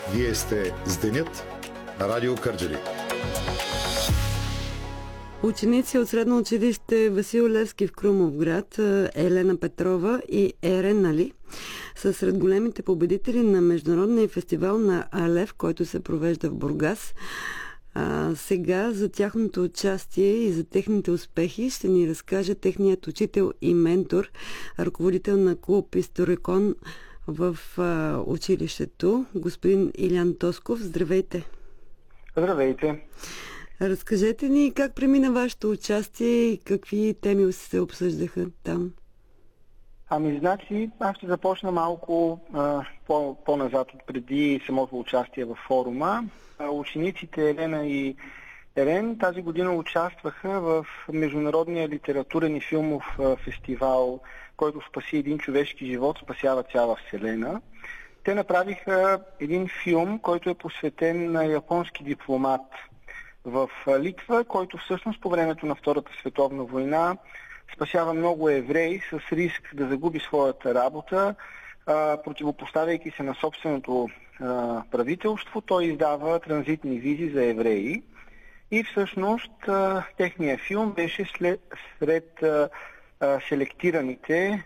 Вие сте с Денят на Радио Кърджали. Ученици от средно училище Васил Левски в Крумовград, Елена Петрова и Ерен Али са сред големите победители на Международния фестивал на Алев, който се провежда в Бургас. Сега за тяхното участие и за техните успехи ще ни разкаже техният учител и ментор, ръководител на клуб Историкон в училището, господин Илян Тосков. Здравейте! Здравейте! Разкажете ни как премина вашето участие и какви теми се обсъждаха там. Значи, аз ще започна малко по-назад от преди самото участие в форума. Учениците Елена и Ерен тази година участваха в Международния литературен и филмов фестивал, който спаси един човешки живот, спасява цяла вселена. Те направиха един филм, който е посветен на японски дипломат в Литва, който всъщност по времето на Втората световна война спасява много евреи с риск да загуби своята работа, противопоставяйки се на собственото правителство. Той издава транзитни визи за евреи и всъщност техният филм беше сред селектираните,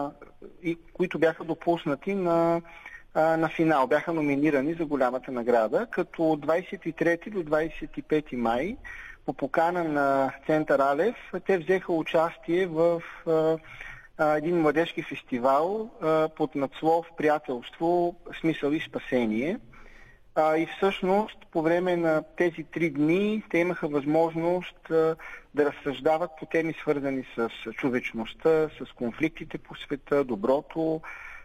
които бяха допуснати на финал, бяха номинирани за голямата награда, като 23 до 25 май по покана на Център Алев те взеха участие в един младежки фестивал под надслов "Приятелство, смисъл и спасение". И всъщност по време на тези 3 дни те имаха възможност да разсъждават по теми, свързани с човечността, с конфликтите по света, доброто,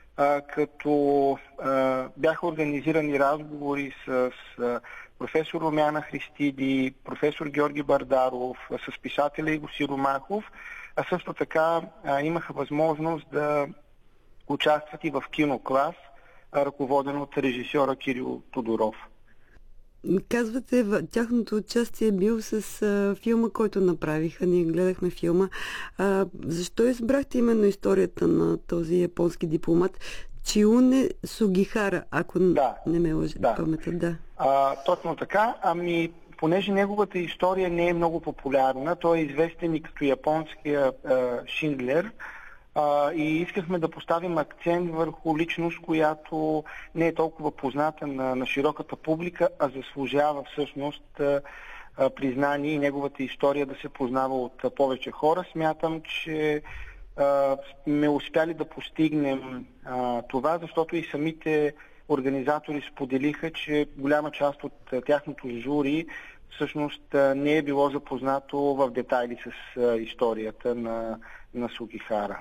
като бяха организирани разговори с професор Румяна Христиди, професор Георги Бардаров, с писателя Иво Сиромахов, а също така имаха възможност да участват и в киноклас, ръководен от режисьора Кирил Тодоров. Казвате, тяхното участие е бил с филма, който направиха. Ние гледахме филма. Защо избрахте именно историята на този японски дипломат? Чиуне Сугихара, ако не ме лъже паметта. Да. Точно така. Понеже неговата история не е много популярна, той е известен и като японския Шиндлер, и искахме да поставим акцент върху личност, която не е толкова позната на широката публика, а заслужава всъщност признание и неговата история да се познава от повече хора. Смятам, че сме успяли да постигнем това, защото и самите организатори споделиха, че голяма част от тяхното жури всъщност не е било запознато в детайли с историята на Сугихара.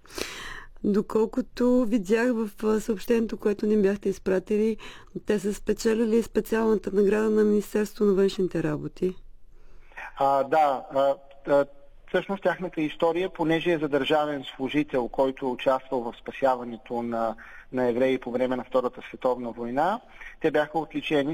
Доколкото видях в съобщението, което ни бяхте изпратили, те са спечелили специалната награда на Министерството на външните работи. Всъщност тяхната история, понеже е за държавен служител, който е участвал в спасяването на евреи по време на Втората световна война, те бяха отличени